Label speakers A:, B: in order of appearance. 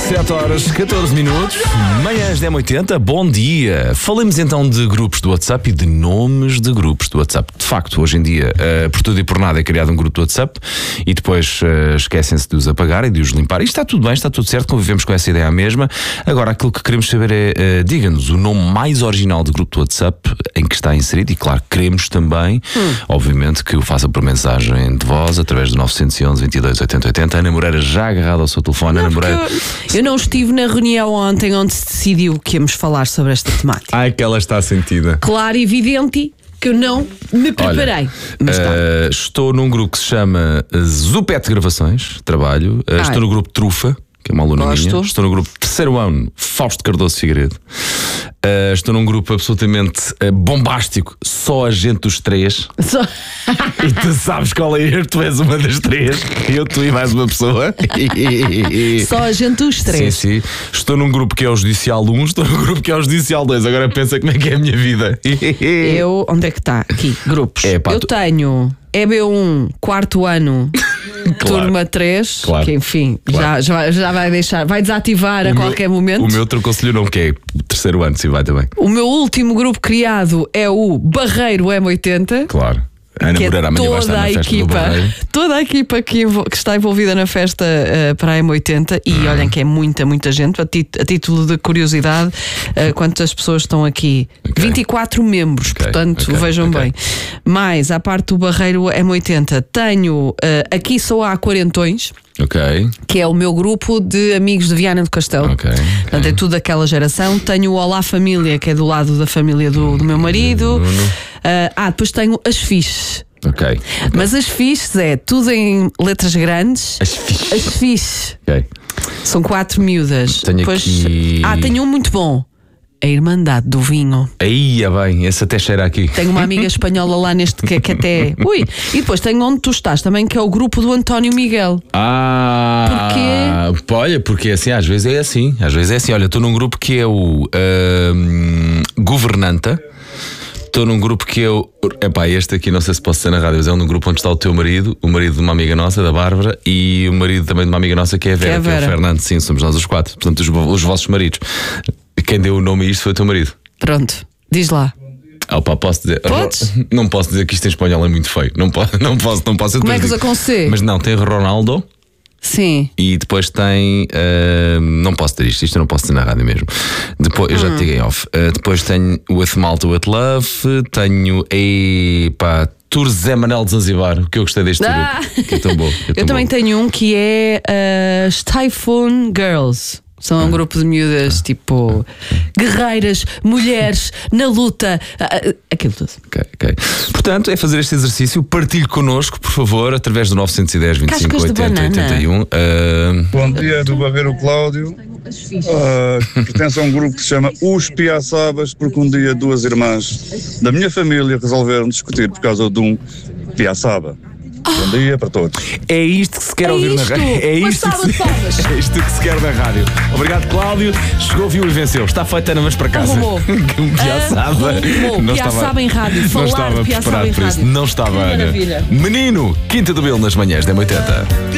A: 7 horas 14 minutos, manhãs 10h80, bom dia. Falemos então de grupos do WhatsApp e de nomes de grupos do WhatsApp. De facto, hoje em dia, por tudo e por nada é criado um grupo do WhatsApp e depois esquecem-se de os apagar e de os limpar. E está tudo bem, está tudo certo, convivemos com essa ideia à mesma. Agora, aquilo que queremos saber é, diga-nos o nome mais original do grupo do WhatsApp em que está inserido e, claro, queremos também, obviamente, que o faça por mensagem de voz através do 911 22 80 80. Ana Moreira já agarrada ao seu telefone. Ana Moreira...
B: Eu não estive na reunião ontem onde se decidiu que íamos falar sobre esta temática.
A: Ai, que ela está sentida.
B: Claro e evidente que eu não me preparei.
A: Olha,
B: mas
A: estou num grupo que se chama Zupete Gravações, trabalho. Estou no grupo Trufa, que é uma aluna minha. Estou no grupo terceiro ano, Fausto Cardoso Figueiredo. Estou num grupo absolutamente bombástico, só a gente dos três. E tu sabes qual é? Tu és uma das três. Eu, tu e mais uma pessoa.
B: Só a gente dos três.
A: Sim, sim. Estou num grupo que é o Judicial 1, estou num grupo que é o Judicial 2. Agora pensa como é que é a minha vida.
B: Onde é que está? Aqui, grupos. Eu tenho EB1, quarto ano.
A: Claro.
B: Turma 3,
A: claro.
B: Que enfim,
A: claro.
B: já vai deixar, vai desativar a qualquer momento.
A: O meu trocou-se-lhe o nome, que é terceiro ano, sim, vai também.
B: O meu último grupo criado é o Barreiro M80.
A: Claro. A Ana Moreira amanhã vai estar na festa do Barreiro.
B: Toda a equipa que está envolvida na festa para a M80 e olhem que é muita gente. A título de curiosidade, quantas pessoas estão aqui? 24 membros, portanto vejam bem. Mais, à parte do Barreiro M80, tenho Aqui Só Há Quarentões. Que é o meu grupo de amigos de Viana do Castelo. Portanto, é tudo daquela geração. Tenho o Olá Família, que é do lado da família do meu marido. Depois tenho as fiches. Mas as fiches é tudo em letras grandes. As fiches. São 4 miúdas. Tenho um muito bom. A Irmandade do Vinho.
A: Aí, bem, esse até cheira aqui.
B: Tenho uma amiga espanhola lá neste que até... E depois tenho onde tu estás também, que é o grupo do António Miguel.
A: Porquê? Olha, porque assim, às vezes é assim. Olha, estou num grupo que é o Governanta. Estou num grupo que é o... este aqui não sei se posso ser na rádio, mas é um grupo onde está o teu marido, o marido de uma amiga nossa, da Bárbara, e o marido também de uma amiga nossa, que é a Vera, que é o Fernando. Sim, somos nós os 4. Portanto, os vossos maridos. Quem deu o nome a isto foi o teu marido.
B: Pronto, diz lá.
A: Posso dizer?
B: Podes?
A: Não posso dizer que isto em espanhol é muito feio. Não posso.
B: Como é que usa com C?
A: Mas não, tem Ronaldo.
B: Sim.
A: E depois tem... não posso dizer isto eu não posso dizer na rádio mesmo. Depois, eu já te digo em off. Depois tenho With Malta, With Love. Tenho... Tour Zé Manel de Zanzibar, o que eu gostei deste grupo. Que é tão bom.
B: Eu também tenho um que é Typhoon Girls. São um grupo de miúdas tipo guerreiras, mulheres na luta, aquilo tudo. Portanto, é fazer este exercício. Partilhe connosco, por favor, através do 910 25 80 81.
C: Bom dia, do Barreiro Cláudio. Pertence a um grupo que se chama Os Piaçabas, porque um dia 2 irmãs da minha família resolveram discutir por causa de um piaçaba. Bom dia para todos.
A: É isto que se quer ouvir na rádio. É isto que se quer na rádio. Obrigado, Cláudio. Chegou, viu e venceu. Está feita, Ana, mas para casa. Um piaçaba.
B: Piaçaba em rádio.
A: Não estava preparado para isso. Não estava, Ana. Menino, Quinta do Belo nas manhãs da 80.